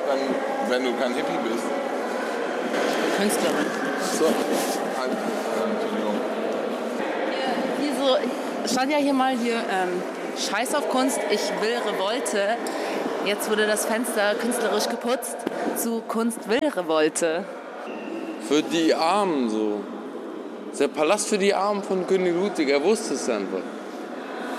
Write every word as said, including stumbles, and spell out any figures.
dann, wenn du kein Hippie bist? Künstlerin. So, halt, äh, Entschuldigung. Hier, hier so, stand ja hier mal hier, ähm, Scheiß auf Kunst, ich will Revolte. Jetzt wurde das Fenster künstlerisch geputzt zu Kunst will Revolte. Für die Armen so. Der Palast für die Armen von König Ludwig, er wusste es einfach.